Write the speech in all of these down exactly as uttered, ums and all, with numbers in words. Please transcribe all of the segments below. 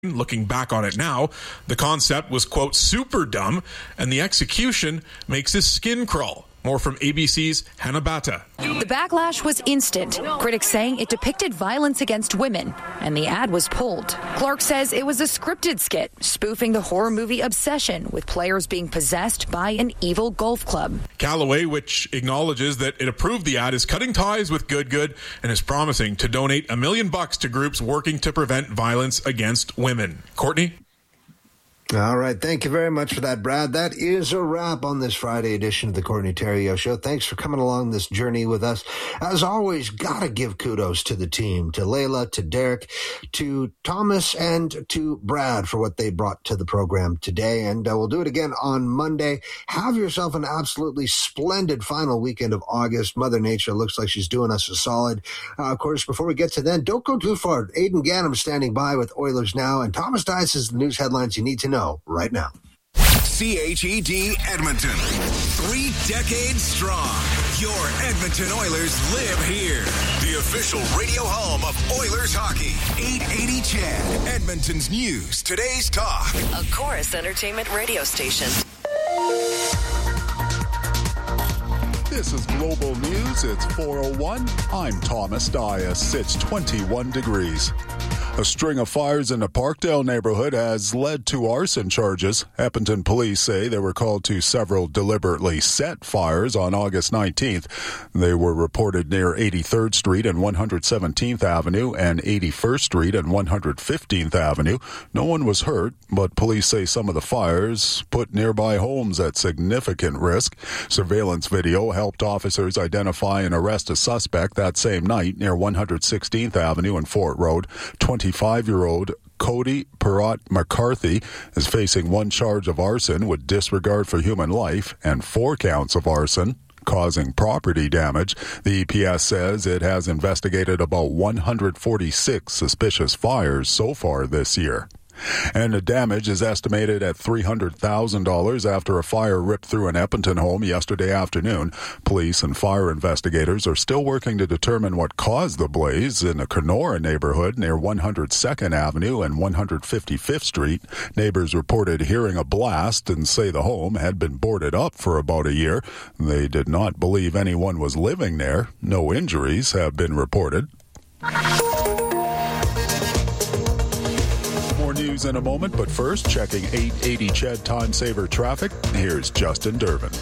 Looking back on it now, the concept was, quote, super dumb, and the execution makes his skin crawl. More from A B C's Hannah Batta. The backlash was instant. Critics saying it depicted violence against women, and the ad was pulled. Clark says it was a scripted skit, spoofing the horror movie Obsession, with players being possessed by an evil golf club. Callaway, which acknowledges that it approved the ad, is cutting ties with Good Good and is promising to donate a million bucks to groups working to prevent violence against women. Courtney? All right. Thank you very much for that, Brad. That is a wrap on this Friday edition of the Courtney Theriault Show. Thanks for coming along this journey with us. As always, gotta give kudos to the team, to Layla, to Derek, to Thomas, and to Brad for what they brought to the program today. And uh, we'll do it again on Monday. Have yourself an absolutely splendid final weekend of August. Mother Nature looks like she's doing us a solid. Uh, of course, before we get to then, don't go too far. Aidan Gannam standing by with Oilers Now, and Thomas Dice is the news headlines you need to know right now. C H E D Edmonton. Three decades strong. Your Edmonton Oilers live here. The official radio home of Oilers hockey. eight eighty C H E D. Edmonton's news. Today's talk. A Chorus Entertainment radio station. This is Global News. It's four oh one. I'm Thomas Dias. It's twenty-one degrees. A string of fires in the Parkdale neighborhood has led to arson charges. Edmonton police say they were called to several deliberately set fires on August nineteenth. They were reported near eighty-third Street and one hundred seventeenth Avenue and eighty-first Street and one hundred fifteenth Avenue. No one was hurt, but police say some of the fires put nearby homes at significant risk. Surveillance video helped officers identify and arrest a suspect that same night near one hundred sixteenth Avenue and Fort Road. twenty-five-year-old Cody Perrott McCarthy is facing one charge of arson with disregard for human life and four counts of arson causing property damage. The E P S says it has investigated about one hundred forty-six suspicious fires so far this year. And the damage is estimated at three hundred thousand dollars after a fire ripped through an Edmonton home yesterday afternoon. Police and fire investigators are still working to determine what caused the blaze in the Kenora neighborhood near one hundred second Avenue and one hundred fifty-fifth Street. Neighbors reported hearing a blast and say the home had been boarded up for about a year. They did not believe anyone was living there. No injuries have been reported. News in a moment, but first, checking eight eighty C H E D Time Saver traffic. Here's Justin Durbin.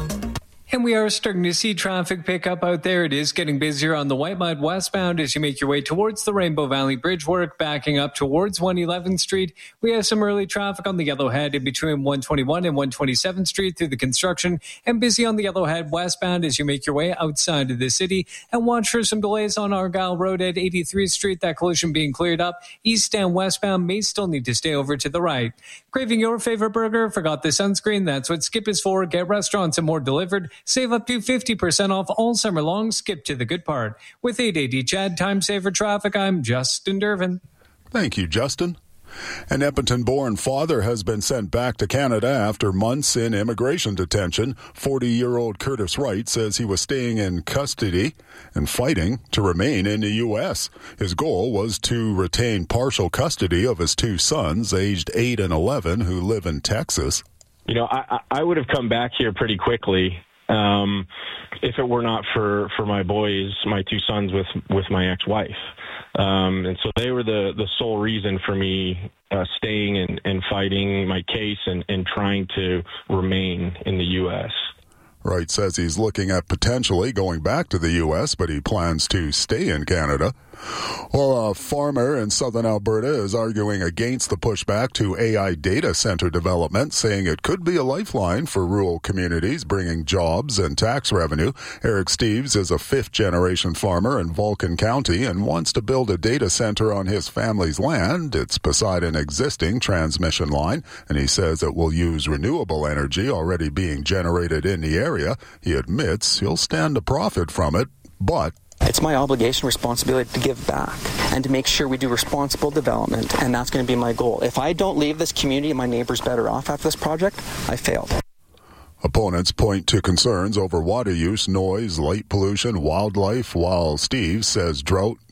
And we are starting to see traffic pick up out there. It is getting busier on the Whitemud westbound as you make your way towards the Rainbow Valley Bridge work, backing up towards one eleventh Street. We have some early traffic on the Yellowhead in between one twenty-one and one twenty-seventh Street through the construction, and busy on the Yellowhead westbound as you make your way outside of the city. And watch for some delays on Argyle Road at eighty-third Street, that collision being cleared up. East and westbound may still need to stay over to the right. Craving your favorite burger? Forgot the sunscreen? That's what Skip is for. Get restaurants and more delivered. Save up to fifty percent off all summer long. Skip to the good part. With eight eighty C H E D Time Saver Traffic, I'm Justin Durbin. Thank you, Justin. An Edmonton-born father has been sent back to Canada after months in immigration detention. forty-year-old Curtis Wright says he was staying in custody and fighting to remain in the U S. His goal was to retain partial custody of his two sons, aged eight and eleven, who live in Texas. You know, I, I would have come back here pretty quickly um, if it were not for, for my boys, my two sons with, with my ex-wife. Um, and so they were the, the sole reason for me uh, staying and, and fighting my case and, and trying to remain in the U S. Wright says he's looking at potentially going back to the U S, but he plans to stay in Canada. Well, a farmer in southern Alberta is arguing against the pushback to A I data center development, saying it could be a lifeline for rural communities, bringing jobs and tax revenue. Eric Steves is a fifth-generation farmer in Vulcan County and wants to build a data center on his family's land. It's beside an existing transmission line, and he says it will use renewable energy already being generated in the area. He admits he'll stand to profit from it, but it's my obligation, responsibility to give back and to make sure we do responsible development, and that's going to be my goal. If I don't leave this community and my neighbors better off after this project, I failed. Opponents point to concerns over water use, noise, light pollution, wildlife, while Steve says drought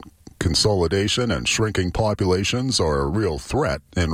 Consolidation and shrinking populations are a real threat in